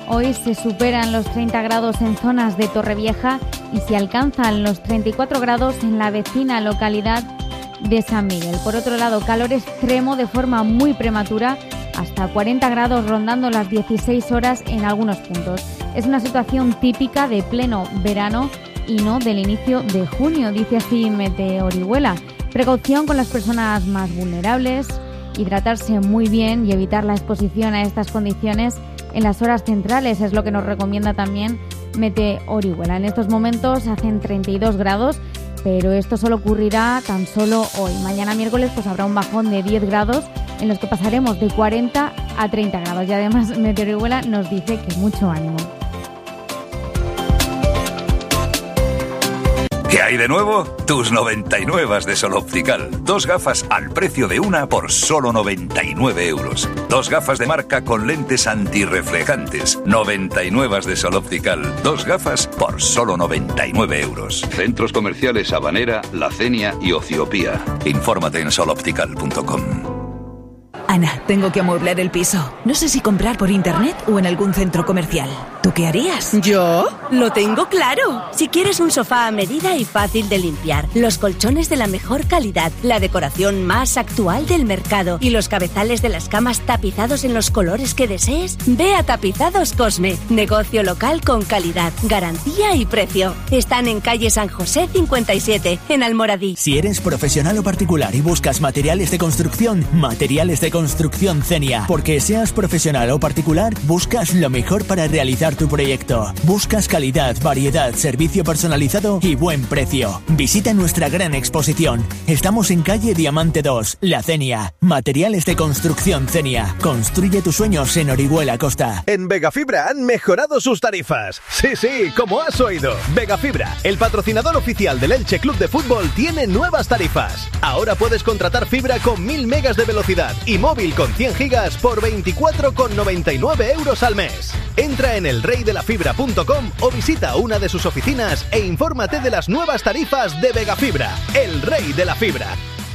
Hoy se superan los 30 grados en zonas de Torrevieja y se alcanzan los 34 grados en la vecina localidad de San Miguel. Por otro lado, calor extremo de forma muy prematura, hasta 40 grados rondando las 16 horas en algunos puntos. Es una situación típica de pleno verano y no del inicio de junio, dice así Meteorihuela. Precaución con las personas más vulnerables, hidratarse muy bien y evitar la exposición a estas condiciones en las horas centrales, es lo que nos recomienda también Meteorihuela. En estos momentos hacen 32 grados, pero esto solo ocurrirá tan solo hoy. Mañana miércoles pues habrá un bajón de 10 grados en los que pasaremos de 40 a 30 grados. Y además Meteorihuela nos dice que mucho ánimo. ¿Qué hay de nuevo? Tus 99 de Sol Optical. 2 gafas al precio de una por solo 99 euros. 2 gafas de marca con lentes antirreflejantes. 99 de Sol Optical. 2 gafas por solo 99 euros. Centros comerciales Habanera, La Cenia y Ociopía. Infórmate en soloptical.com. Ana, tengo que amueblar el piso. No sé si comprar por internet o en algún centro comercial. ¿Tú qué harías? ¿Yo? Lo tengo claro. Si quieres un sofá a medida y fácil de limpiar, los colchones de la mejor calidad, la decoración más actual del mercado y los cabezales de las camas tapizados en los colores que desees, ve a Tapizados Cosme. Negocio local con calidad, garantía y precio. Están en calle San José 57, en Almoradí. Si eres profesional o particular y buscas materiales de construcción Cenia. Porque seas profesional o particular, buscas lo mejor para realizar tu proyecto. Buscas calidad, variedad, servicio personalizado y buen precio. Visita nuestra gran exposición. Estamos en calle Diamante 2, La Cenia. Materiales de construcción Cenia. Construye tus sueños en Orihuela Costa. En Vegafibra han mejorado sus tarifas. Sí, como has oído. Vegafibra, el patrocinador oficial del Elche Club de Fútbol, tiene nuevas tarifas. Ahora puedes contratar fibra con 1000 megas de velocidad y móvil con 100 gigas por 24,99 euros al mes. Entra en elreydelafibra.com o visita una de sus oficinas e infórmate de las nuevas tarifas de Vegafibra, el rey de la fibra.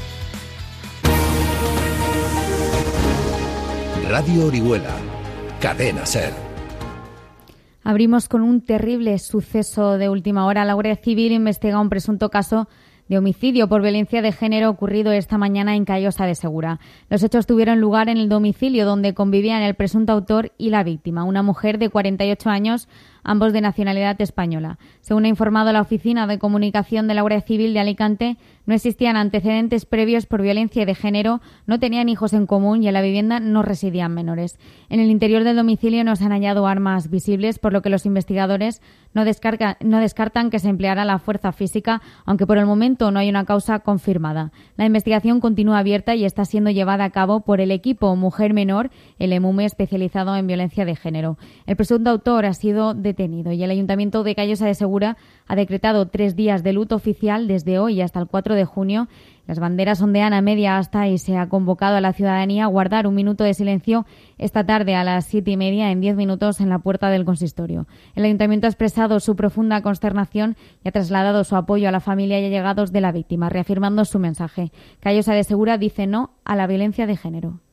Radio Orihuela, Cadena SER. Abrimos con un terrible suceso de última hora. La Guardia Civil investiga un presunto caso de homicidio por violencia de género ocurrido esta mañana en Callosa de Segura. Los hechos tuvieron lugar en el domicilio donde convivían el presunto autor y la víctima, una mujer de 48 años, ambos de nacionalidad española. Según ha informado la Oficina de Comunicación de la Guardia Civil de Alicante, no existían antecedentes previos por violencia de género, no tenían hijos en común y en la vivienda no residían menores. En el interior del domicilio no se han hallado armas visibles, por lo que los investigadores no descartan que se empleara la fuerza física, aunque por el momento no hay una causa confirmada. La investigación continúa abierta y está siendo llevada a cabo por el equipo Mujer Menor, el EMUME especializado en violencia de género. El presunto autor ha sido detenido y el Ayuntamiento de Callosa de Segura ha decretado 3 días de luto oficial desde hoy hasta el 4 de junio. Las banderas ondean a media asta y se ha convocado a la ciudadanía a guardar un minuto de silencio esta tarde a las 7:30 en 10 minutos en la puerta del consistorio. El Ayuntamiento ha expresado su profunda consternación y ha trasladado su apoyo a la familia y allegados de la víctima, reafirmando su mensaje. Callosa de Segura dice no a la violencia de género.